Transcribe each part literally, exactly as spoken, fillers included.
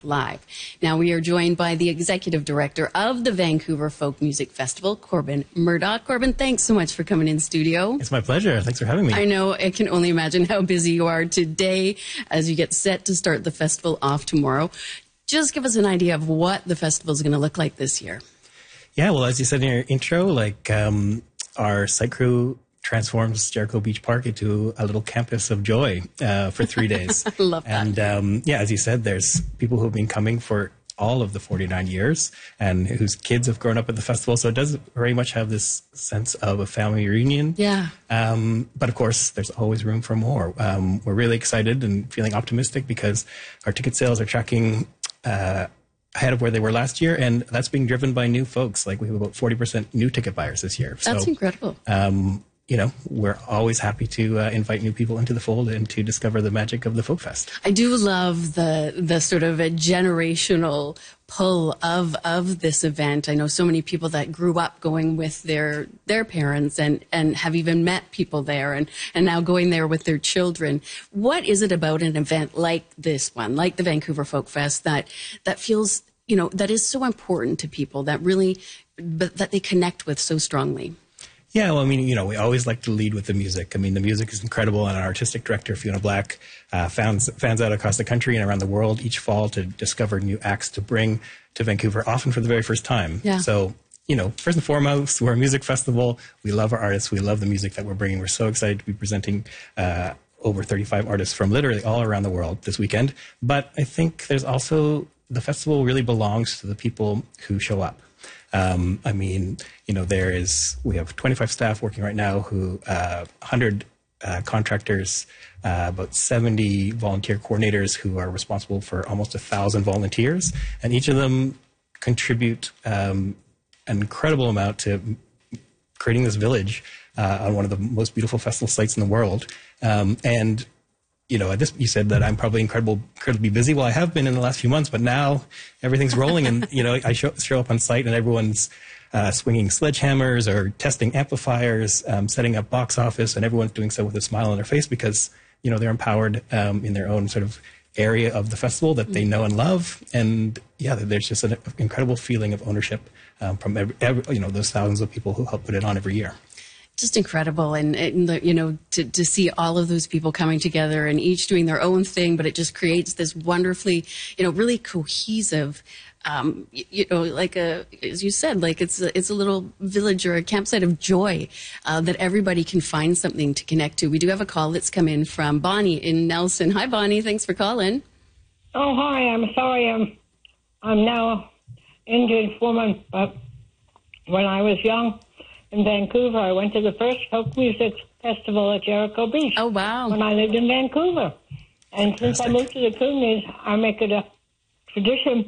Live. Now we are joined by the executive director of the Vancouver Folk Music Festival, Corbin Murdoch. Corbin, thanks so much for coming in studio. It's my pleasure. Thanks for having me. I know. I can only imagine how busy you are today as you get set to start the festival off tomorrow. Just give us an idea of what the festival is going to look like this year. Yeah, well, as you said in your intro, like um, our site crew transforms Jericho Beach Park into a little campus of joy uh, for three days. I love that. And um, yeah, as you said, there's people who have been coming for all of the forty-nine years and whose kids have grown up at the festival. So it does very much have this sense of a family reunion. Yeah. Um, but of course, there's always room for more. Um, we're really excited and feeling optimistic because our ticket sales are tracking uh, ahead of where they were last year, and that's being driven by new folks. Like we have about forty percent new ticket buyers this year. That's so, incredible. Um, you know, we're always happy to uh, invite new people into the fold and to discover the magic of the Folk Fest. I do love the the sort of a generational pull of of this event. I know so many people that grew up going with their their parents and and have even met people there and and now going there with their children. What is it about an event like this one, like the Vancouver Folk Fest, that that feels, you know, that is so important to people, that really but that they connect with so strongly? Yeah, well, I mean, you know, we always like to lead with the music. I mean, the music is incredible, and our artistic director, Fiona Black, uh, fans, fans out across the country and around the world each fall to discover new acts to bring to Vancouver, often for the very first time. Yeah. So, you know, first and foremost, we're a music festival. We love our artists. We love the music that we're bringing. We're so excited to be presenting uh, over thirty-five artists from literally all around the world this weekend. But I think there's also, the festival really belongs to the people who show up. Um, I mean, you know, there is, we have twenty-five staff working right now who, uh, one hundred uh, contractors, uh, about seventy volunteer coordinators who are responsible for almost a thousand volunteers. And each of them contribute um, an incredible amount to creating this village uh, on one of the most beautiful festival sites in the world. Um, and You know, at this, you said that I'm probably incredible, incredibly busy. Well, I have been in the last few months, but now everything's rolling, and you know, I show, show up on site, and everyone's uh, swinging sledgehammers or testing amplifiers, um, setting up box office, and everyone's doing so with a smile on their face because you know they're empowered um, in their own sort of area of the festival that they know and love, and yeah, there's just an incredible feeling of ownership um, from every, every, you know, those thousands of people who help put it on every year. Just incredible, and, and the, you know, to, to see all of those people coming together and each doing their own thing, but it just creates this wonderfully, you know, really cohesive, um, you, you know, like a, as you said, like it's a, it's a little village or a campsite of joy uh, that everybody can find something to connect to. We do have a call that's come in from Bonnie in Nelson. Hi, Bonnie. Thanks for calling. Oh, hi. I'm sorry. I'm I'm now injured woman, but when I was young in Vancouver, I went to the first folk music festival at Jericho Beach. Oh, wow. When I lived in Vancouver. And since I moved to the Kootenays, I make it a tradition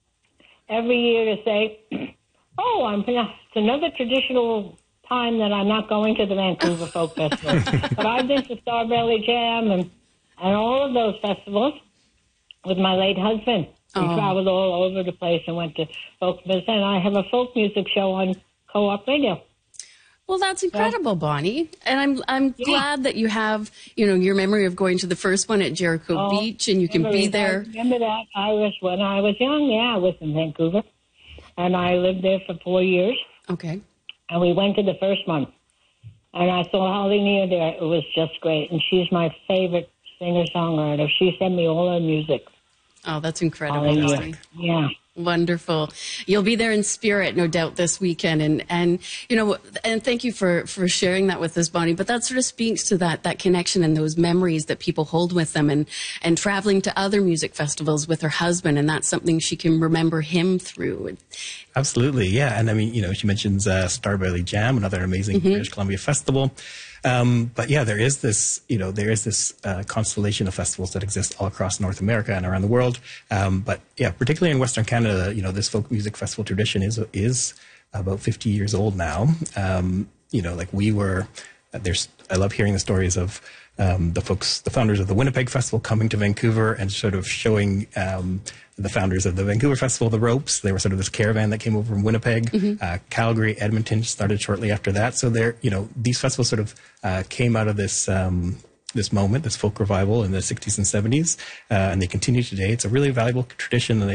every year to say, oh, I'm it's another traditional time that I'm not going to the Vancouver Folk Festival. But I've been to Starbelly Jam and, and all of those festivals with my late husband. We Oh. traveled all over the place and went to folk music. And I have a folk music show on Co-op Radio. Well, that's incredible, Bonnie. And I'm I'm Yeah. glad that you have, you know, your memory of going to the first one at Jericho Oh, Beach, and you can remember be that. there. Remember that? I was, when I was young, yeah, I was in Vancouver. And I lived there for four years. Okay. And we went to the first one. And I saw Holly Near there. It was just great. And she's my favorite singer-songwriter. She sent me all her music. Oh, that's incredible, Holly Near. Bonnie. Yeah. Wonderful. You'll be there in spirit, no doubt, this weekend. And, and you know, and thank you for, for sharing that with us, Bonnie. But that sort of speaks to that, that connection and those memories that people hold with them, and, and traveling to other music festivals with her husband. And that's something she can remember him through. Absolutely, yeah. And I mean, you know, she mentions uh, Starbelly Jam, another amazing Mm-hmm. British Columbia festival. Um, but yeah, there is this, you know, there is this uh, constellation of festivals that exist all across North America and around the world. Um, but yeah, particularly in Western Canada, you know, this folk music festival tradition is is about fifty years old now. Um, you know, like we were, there's, I love hearing the stories of um, the folks, the founders of the Winnipeg Festival coming to Vancouver and sort of showing um, the founders of the Vancouver Festival the ropes. They were sort of this caravan that came over from Winnipeg. Mm-hmm. uh, Calgary, Edmonton started shortly after that. So there, you know, these festivals sort of uh, came out of this um, this moment, this folk revival in the sixties and seventies, uh, and they continue today. It's a really valuable tradition, and